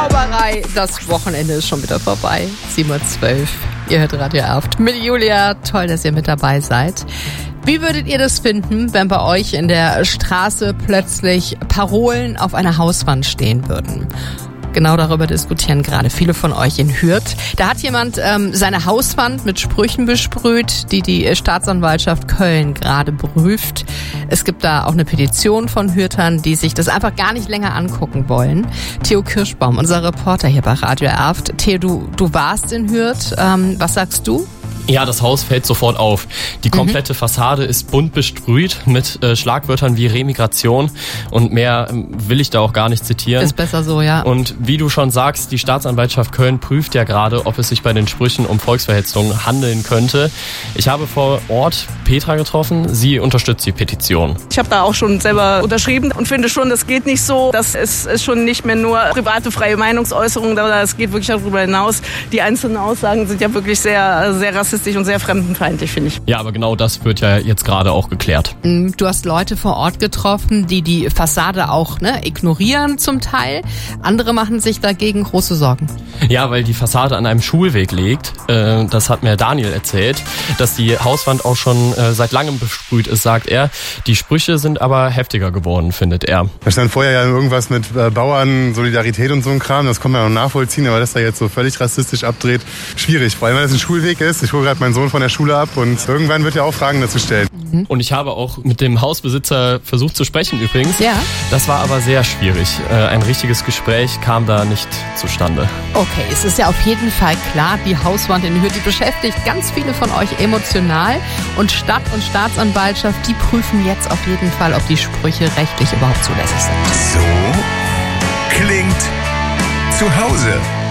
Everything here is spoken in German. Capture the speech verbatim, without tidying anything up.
Zauberei. Das Wochenende ist schon wieder vorbei. sieben Uhr zwölf. Ihr hört Radio Erft mit Julia. Toll, dass ihr mit dabei seid. Wie würdet ihr das finden, wenn bei euch in der Straße plötzlich Parolen auf einer Hauswand stehen würden? Genau darüber diskutieren gerade viele von euch in Hürth. Da hat jemand ähm, seine Hauswand mit Sprüchen besprüht, die die Staatsanwaltschaft Köln gerade prüft. Es gibt da auch eine Petition von Hürthern, die sich das einfach gar nicht länger angucken wollen. Theo Kirschbaum, unser Reporter hier bei Radio Erft. Theo, du, du warst in Hürth. Ähm, was sagst du? Ja, das Haus fällt sofort auf. Die komplette mhm. Fassade ist bunt besprüht mit äh, Schlagwörtern wie Remigration und mehr ähm, will ich da auch gar nicht zitieren. Ist besser so, ja. Und wie du schon sagst, die Staatsanwaltschaft Köln prüft ja gerade, ob es sich bei den Sprüchen um Volksverhetzung handeln könnte. Ich habe vor Ort Petra getroffen. Sie unterstützt die Petition. Ich habe da auch schon selber unterschrieben und finde schon, das geht nicht so. Das ist, ist schon nicht mehr nur private, freie Meinungsäußerung, sondern es geht wirklich darüber hinaus. Die einzelnen Aussagen sind ja wirklich sehr, sehr rassistisch und sehr fremdenfeindlich, finde ich. Ja, aber genau das wird ja jetzt gerade auch geklärt. Du hast Leute vor Ort getroffen, die die Fassade auch ne, ignorieren zum Teil. Andere machen sich dagegen große Sorgen. Ja, weil die Fassade an einem Schulweg liegt. Äh, das hat mir Daniel erzählt, dass die Hauswand auch schon äh, seit langem besprüht ist, sagt er. Die Sprüche sind aber heftiger geworden, findet er. Da stand vorher ja irgendwas mit äh, Bauern, Solidarität und so ein Kram. Das kann man noch nachvollziehen, aber dass da jetzt so völlig rassistisch abdreht, schwierig. Vor allem, weil es ein Schulweg ist. Ich hole gerade meinen Sohn von der Schule ab und irgendwann wird er auch Fragen dazu stellen. Mhm. Und ich habe auch mit dem Hausbesitzer versucht zu sprechen übrigens. Ja. Das war aber sehr schwierig. Äh, ein richtiges Gespräch kam da nicht zustande. Okay, es ist ja auf jeden Fall klar, die Hauswand in Hürth, die beschäftigt ganz viele von euch emotional. Und Stadt und Staatsanwaltschaft, die prüfen jetzt auf jeden Fall, ob die Sprüche rechtlich überhaupt zulässig sind. So klingt zu Hause.